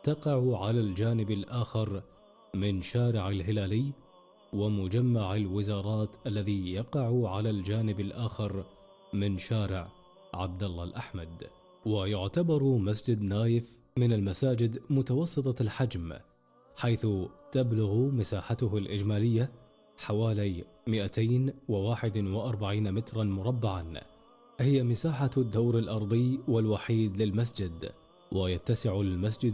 تقع على الجانب الآخر من شارع الهلالي، ومجمع الوزارات الذي يقع على الجانب الآخر من شارع عبد الله الأحمد. ويعتبر مسجد نايف من المساجد متوسطة الحجم، حيث تبلغ مساحته الإجمالية حوالي 241 مترا مربعا. هي مساحة الدور الأرضي والوحيد للمسجد، ويتسع المسجد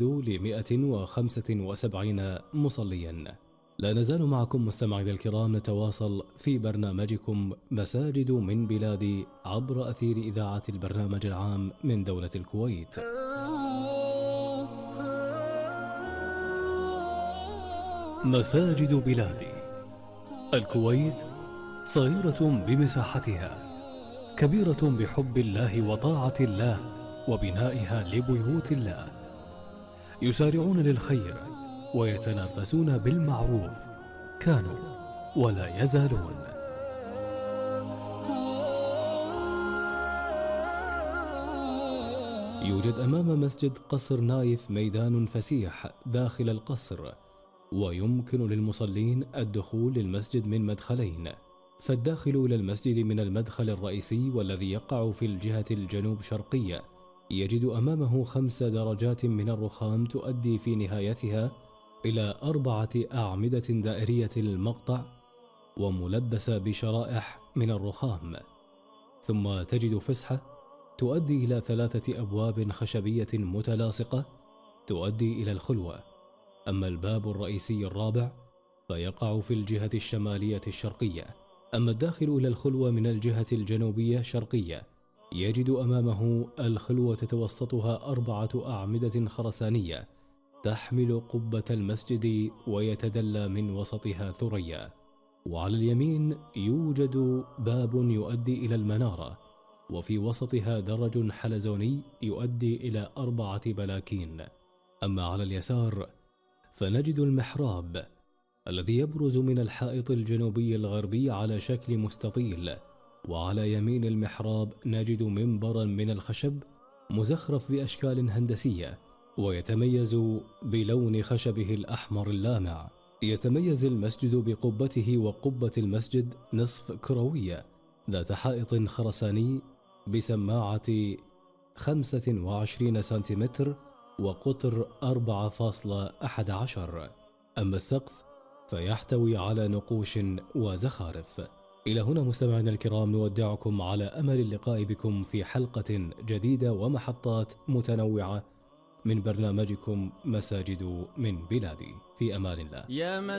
ل175 مصليا. لا نزال معكم مستمعينا الكرام نتواصل في برنامجكم مساجد من بلادي عبر أثير إذاعة البرنامج العام من دولة الكويت. مساجد بلادي. الكويت صغيرة بمساحتها، كبيرة بحب الله وطاعة الله وبنائها لبيوت الله. يسارعون للخير ويتنافسون بالمعروف، كانوا ولا يزالون. يوجد أمام مسجد قصر نايف ميدان فسيح داخل القصر، ويمكن للمصلين الدخول للمسجد من مدخلين. فالداخل إلى المسجد من المدخل الرئيسي والذي يقع في الجهة الجنوب شرقية يجد أمامه 5 درجات من الرخام تؤدي في نهايتها إلى 4 أعمدة دائرية المقطع وملبسة بشرائح من الرخام. ثم تجد فسحة تؤدي إلى 3 أبواب خشبية متلاصقة تؤدي إلى الخلوة. أما الباب الرئيسي الرابع فيقع في الجهة الشمالية الشرقية. أما الداخل إلى الخلوة من الجهة الجنوبية الشرقية يجد أمامه الخلوة تتوسطها 4 أعمدة خرسانية تحمل قبة المسجد ويتدلى من وسطها ثريا. وعلى اليمين يوجد باب يؤدي إلى المنارة، وفي وسطها درج حلزوني يؤدي إلى 4 بلاكين. أما على اليسار فنجد المحراب الذي يبرز من الحائط الجنوبي الغربي على شكل مستطيل، وعلى يمين المحراب نجد منبرا من الخشب مزخرف بأشكال هندسية، ويتميز بلون خشبه الأحمر اللامع. يتميز المسجد بقبته وقبة المسجد نصف كروية ذات حائط خرساني بسماعة 25 سنتيمتر وقطر 4.11. أما السقف فيحتوي على نقوش وزخارف. إلى هنا مستمعينا الكرام نودعكم على أمل اللقاء بكم في حلقة جديدة ومحطات متنوعة من برنامجكم مساجد من بلادي. في أمان الله.